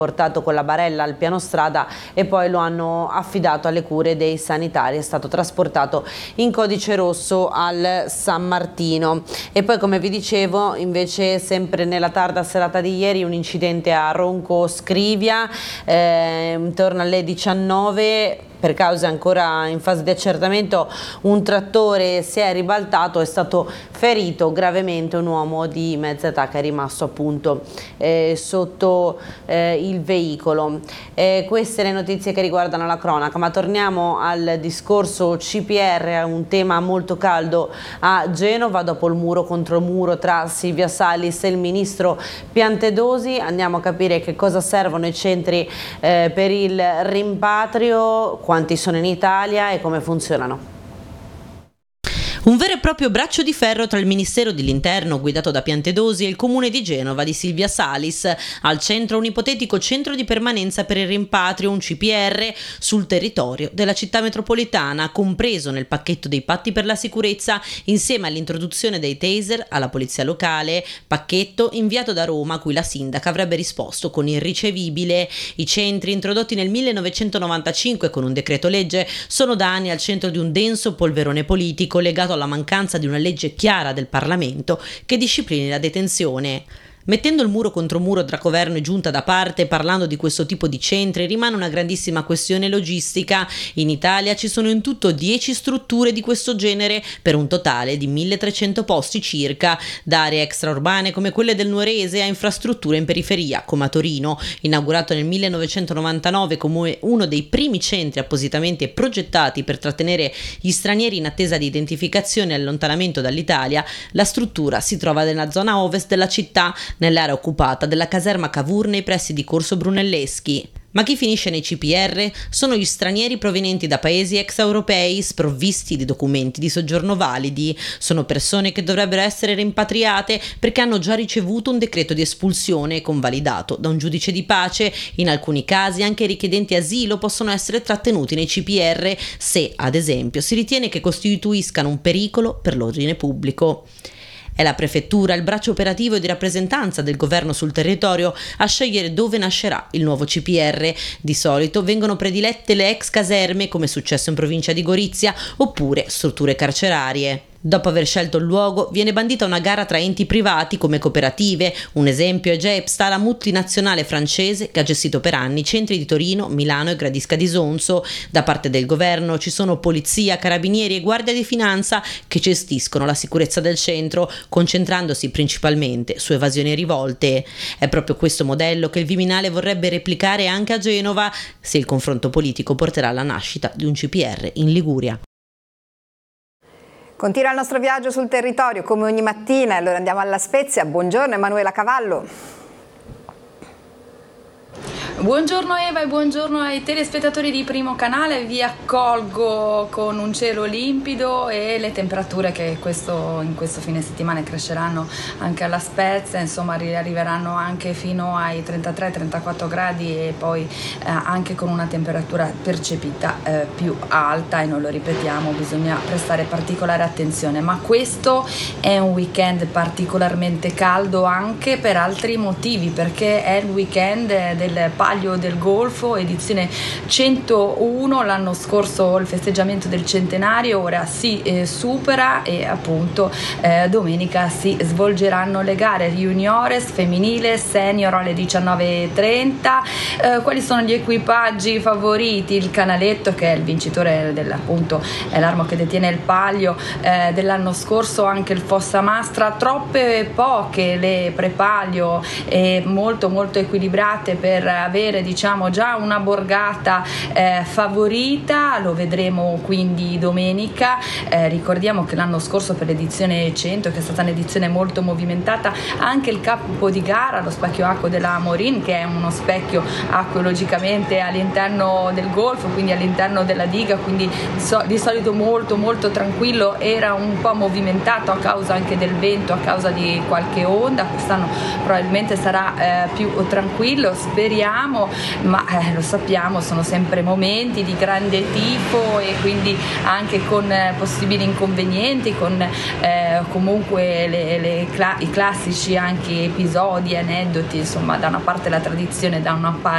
portato con la barella al piano strada e poi lo hanno affidato alle cure dei sanitari. È stato trasportato in codice rosso al San Martino. E poi, come vi dicevo, invece sempre nella tarda serata di ieri, un incidente a Ronco Scrivia intorno alle 19. Per cause ancora in fase di accertamento, un trattore si è ribaltato, è stato ferito gravemente un uomo di mezza età che è rimasto appunto sotto il veicolo. Queste le notizie che riguardano la cronaca, ma torniamo al discorso CPR, un tema molto caldo a Genova dopo il muro contro muro tra Silvia Salis e il ministro Piantedosi. Andiamo a capire che cosa servono i centri per il rimpatrio, quanti sono in Italia e come funzionano. Un vero e proprio braccio di ferro tra il Ministero dell'Interno, guidato da Piantedosi, e il Comune di Genova di Silvia Salis. Al centro un ipotetico centro di permanenza per il rimpatrio, un CPR, sul territorio della città metropolitana, compreso nel pacchetto dei patti per la sicurezza, insieme all'introduzione dei taser alla polizia locale, pacchetto inviato da Roma, a cui la sindaca avrebbe risposto con il ricevibile. I centri, introdotti nel 1995 con un decreto legge, sono da anni al centro di un denso polverone politico legato alla mancanza di una legge chiara del Parlamento che disciplini la detenzione. Mettendo il muro contro muro tra governo e giunta da parte, parlando di questo tipo di centri, rimane una grandissima questione logistica. In Italia ci sono in tutto 10 strutture di questo genere, per un totale di 1300 posti circa, da aree extraurbane come quelle del Nuorese a infrastrutture in periferia, come a Torino, inaugurato nel 1999 come uno dei primi centri appositamente progettati per trattenere gli stranieri in attesa di identificazione e allontanamento dall'Italia. La struttura si trova nella zona ovest della città, nell'area occupata della caserma Cavour nei pressi di Corso Brunelleschi. Ma chi finisce nei CPR sono gli stranieri provenienti da paesi extraeuropei sprovvisti di documenti di soggiorno validi. Sono persone che dovrebbero essere rimpatriate perché hanno già ricevuto un decreto di espulsione convalidato da un giudice di pace. In alcuni casi anche i richiedenti asilo possono essere trattenuti nei CPR se, ad esempio, si ritiene che costituiscano un pericolo per l'ordine pubblico. È la prefettura, il braccio operativo e di rappresentanza del governo sul territorio, a scegliere dove nascerà il nuovo CPR. Di solito vengono predilette le ex caserme, come è successo in provincia di Gorizia, oppure strutture carcerarie. Dopo aver scelto il luogo, viene bandita una gara tra enti privati come cooperative. Un esempio è Gepsta, la multinazionale francese che ha gestito per anni i centri di Torino, Milano e Gradisca di Sonzo. Da parte del governo ci sono polizia, carabinieri e guardia di finanza che gestiscono la sicurezza del centro, concentrandosi principalmente su evasioni e rivolte. È proprio questo modello che il Viminale vorrebbe replicare anche a Genova, se il confronto politico porterà alla nascita di un CPR in Liguria. Continua il nostro viaggio sul territorio come ogni mattina, allora andiamo alla Spezia. Buongiorno Emanuela Cavallo. Buongiorno Eva e buongiorno ai telespettatori di Primo Canale, vi accolgo con un cielo limpido e le temperature che in questo fine settimana cresceranno anche alla Spezia, insomma arriveranno anche fino ai 33-34 gradi e poi anche con una temperatura percepita più alta, e non lo ripetiamo, bisogna prestare particolare attenzione, ma questo è un weekend particolarmente caldo anche per altri motivi, perché è il weekend del Palio del Golfo, edizione 101. L'anno scorso il festeggiamento del centenario ora si supera e appunto domenica si svolgeranno le gare juniores, femminile, senior alle 19:30. Quali sono gli equipaggi favoriti? Il Canaletto, che è il vincitore appunto è l'armo che detiene il palio dell'anno scorso, anche il Fossa Mastra, troppe poche le prepalio molto molto equilibrate per avere diciamo già una borgata favorita. Lo vedremo quindi domenica. Ricordiamo che l'anno scorso per l'edizione 100, che è stata un'edizione molto movimentata, anche il capo di gara, lo specchio acqueo della Morin, che è uno specchio acqueo logicamente all'interno del golfo, quindi all'interno della diga, quindi di solito molto molto tranquillo, era un po' movimentato a causa anche del vento, a causa di qualche onda. Quest'anno probabilmente sarà più tranquillo, speriamo, ma lo sappiamo, sono sempre momenti di grande tifo e quindi anche con possibili inconvenienti, con comunque i classici anche episodi, aneddoti, insomma, da una parte la tradizione, da una parte